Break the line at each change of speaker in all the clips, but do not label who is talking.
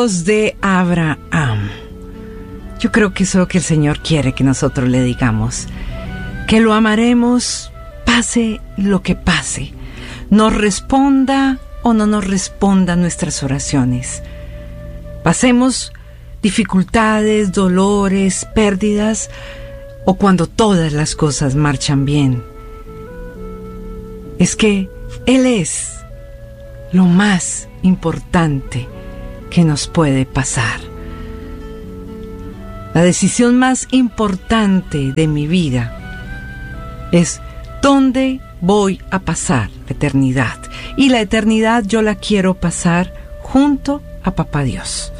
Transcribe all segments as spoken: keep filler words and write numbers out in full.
Dios de Abraham. Yo creo que eso es lo que el Señor quiere que nosotros le digamos. Que lo amaremos, pase lo que pase. Nos responda o no nos responda nuestras oraciones. Pasemos dificultades, dolores, pérdidas, o cuando todas las cosas marchan bien. Es que Él es lo más importante que nos puede pasar. La decisión más importante de mi vida es dónde voy a pasar la eternidad. Y la eternidad yo la quiero pasar junto a Papá Dios.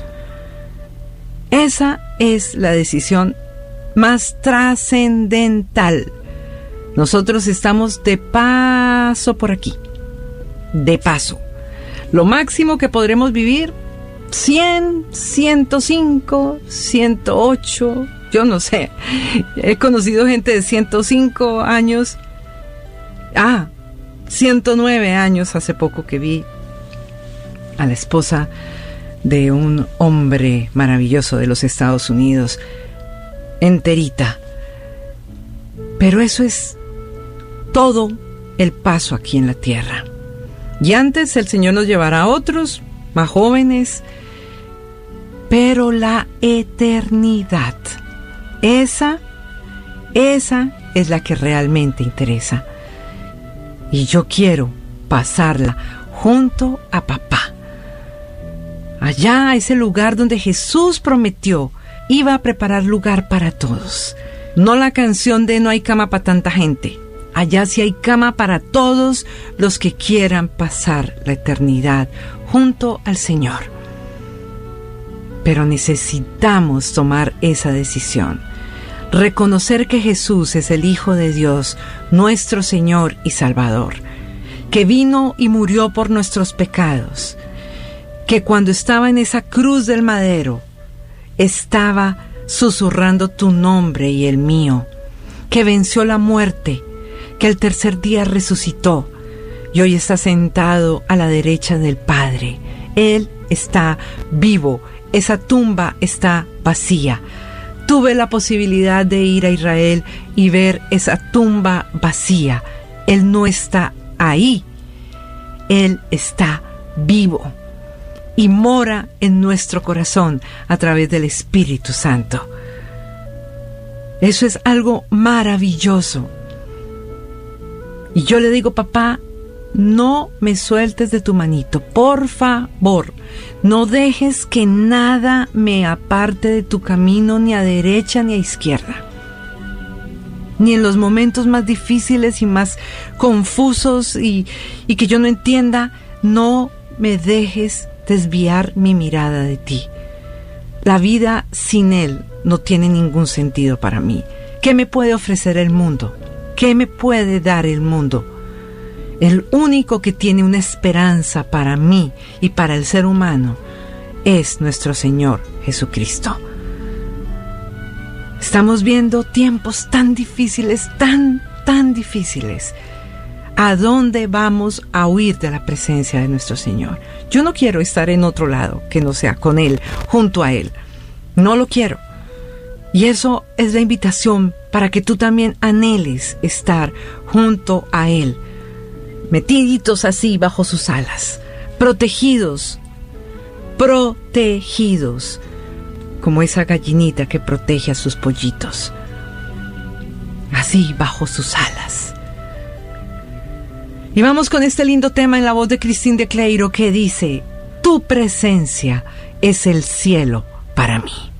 Esa es la decisión más trascendental. Nosotros estamos de paso por aquí. De paso. Lo máximo que podremos vivir, cien, ciento cinco, ciento ocho, yo no sé. He conocido gente de ciento cinco años. Ah, ciento nueve años hace poco que vi a la esposa de un hombre maravilloso de los Estados Unidos, enterita. Pero eso es todo el paso aquí en la tierra. Y antes el Señor nos llevará a otros, más jóvenes, pero la eternidad, esa, esa es la que realmente interesa. Y yo quiero pasarla junto a Papá. Allá, a ese lugar donde Jesús prometió, iba a preparar lugar para todos. No la canción de no hay cama para tanta gente. Allá sí hay cama para todos los que quieran pasar la eternidad junto al Señor. Pero necesitamos tomar esa decisión. Reconocer que Jesús es el Hijo de Dios, nuestro Señor y Salvador, que vino y murió por nuestros pecados, que cuando estaba en esa cruz del madero, estaba susurrando tu nombre y el mío, que venció la muerte, que el tercer día resucitó y hoy está sentado a la derecha del Padre. Él está vivo, esa tumba está vacía. Tuve la posibilidad de ir a Israel y ver esa tumba vacía. Él no está ahí. Él está vivo y mora en nuestro corazón a través del Espíritu Santo. Eso es algo maravilloso. Y yo le digo, papá, no me sueltes de tu manito, por favor. No dejes que nada me aparte de tu camino, ni a derecha ni a izquierda. Ni en los momentos más difíciles y más confusos y, y que yo no entienda, no me dejes desviar mi mirada de ti. La vida sin Él no tiene ningún sentido para mí. ¿Qué me puede ofrecer el mundo? ¿Qué me puede dar el mundo? El único que tiene una esperanza para mí y para el ser humano es nuestro Señor Jesucristo. Estamos viendo tiempos tan difíciles, tan, tan difíciles. ¿A dónde vamos a huir de la presencia de nuestro Señor? Yo no quiero estar en otro lado que no sea con Él, junto a Él. No lo quiero. Y eso es la invitación para que tú también anheles estar junto a Él, metiditos así bajo sus alas, protegidos, protegidos, como esa gallinita que protege a sus pollitos, así bajo sus alas. Y vamos con este lindo tema en la voz de Cristín de Cleiro que dice: tu presencia es el cielo para mí.